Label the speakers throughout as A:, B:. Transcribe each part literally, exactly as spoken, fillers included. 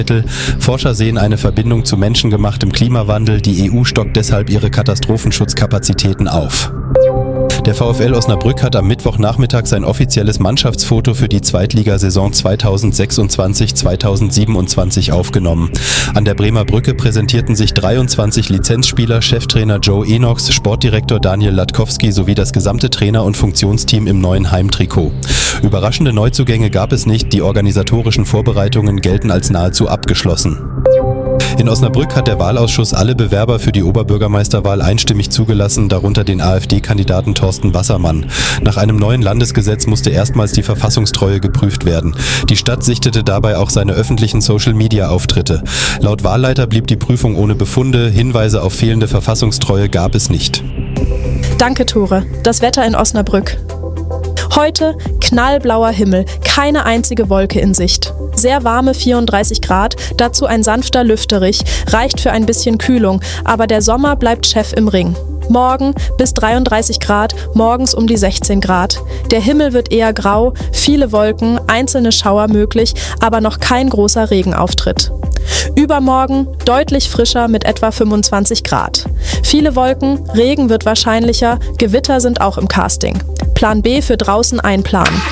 A: Forscher sehen eine Verbindung zu menschengemachtem Klimawandel. Die E U stockt deshalb ihre Katastrophenschutzkapazitäten auf. Der VfL Osnabrück hat am Mittwochnachmittag sein offizielles Mannschaftsfoto für die Zweitligasaison zweitausendsechsundzwanzig zweitausendsiebenundzwanzig aufgenommen. An der Bremer Brücke präsentierten sich dreiundzwanzig Lizenzspieler, Cheftrainer Joe Enochs, Sportdirektor Daniel Latkowski sowie das gesamte Trainer- und Funktionsteam im neuen Heimtrikot. Überraschende Neuzugänge gab es nicht, die organisatorischen Vorbereitungen gelten als nahezu abgeschlossen. In Osnabrück hat der Wahlausschuss alle Bewerber für die Oberbürgermeisterwahl einstimmig zugelassen, darunter den AfD-Kandidaten Thorsten Wassermann. Nach einem neuen Landesgesetz musste erstmals die Verfassungstreue geprüft werden. Die Stadt sichtete dabei auch seine öffentlichen Social-Media-Auftritte. Laut Wahlleiter blieb die Prüfung ohne Befunde, Hinweise auf fehlende Verfassungstreue gab es nicht.
B: Danke, Tore. Das Wetter in Osnabrück. Heute knallblauer Himmel, keine einzige Wolke in Sicht. Sehr warme vierunddreißig Grad, dazu ein sanfter Lüfterich, reicht für ein bisschen Kühlung, aber der Sommer bleibt Chef im Ring. Morgen bis dreiunddreißig Grad, morgens um die sechzehn Grad. Der Himmel wird eher grau, viele Wolken, einzelne Schauer möglich, aber noch kein großer Regenauftritt. Übermorgen deutlich frischer mit etwa fünfundzwanzig Grad. Viele Wolken, Regen wird wahrscheinlicher, Gewitter sind auch im Casting. Plan B für draußen einplanen.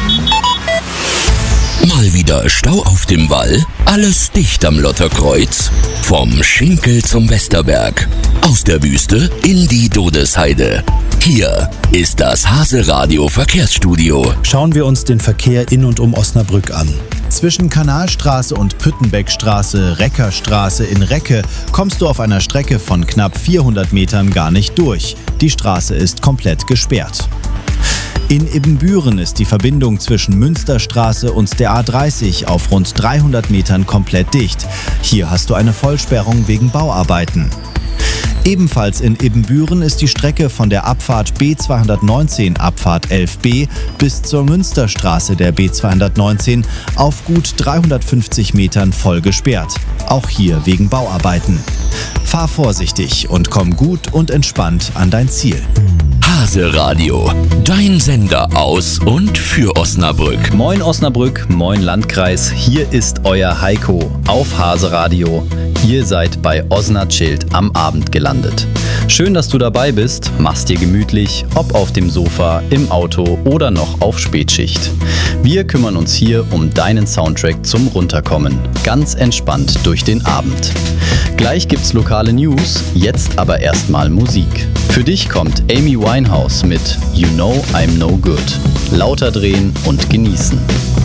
C: Mal wieder Stau auf dem Wall? Alles dicht am Lotterkreuz. Vom Schinkel zum Westerberg. Aus der Wüste in die Dodesheide. Hier ist das Hase-Radio Verkehrsstudio.
D: Schauen wir uns den Verkehr in und um Osnabrück an. Zwischen Kanalstraße und Püttenbeckstraße, Reckerstraße in Recke kommst du auf einer Strecke von knapp vierhundert Metern gar nicht durch. Die Straße ist komplett gesperrt. In Ibbenbüren ist die Verbindung zwischen Münsterstraße und der A dreißig auf rund dreihundert Metern komplett dicht. Hier hast du eine Vollsperrung wegen Bauarbeiten. Ebenfalls in Ibbenbüren ist die Strecke von der Abfahrt B zweihundertneunzehn, Abfahrt elf b, bis zur Münsterstraße der B zweihundertneunzehn auf gut dreihundertfünfzig Metern voll gesperrt. Auch hier wegen Bauarbeiten. Fahr vorsichtig und komm gut und entspannt an dein Ziel.
C: Hase-Radio, dein Sender aus und für Osnabrück.
E: Moin Osnabrück, moin Landkreis, hier ist euer Heiko auf Hase-Radio. Ihr seid bei Osna Chillt am Abend gelandet. Schön, dass du dabei bist, mach's dir gemütlich, ob auf dem Sofa, im Auto oder noch auf Spätschicht. Wir kümmern uns hier um deinen Soundtrack zum Runterkommen, ganz entspannt durch den Abend. Gleich gibt's lokale News, jetzt aber erstmal Musik. Für dich kommt Amy Winehouse mit You Know I'm No Good. Lauter drehen und genießen.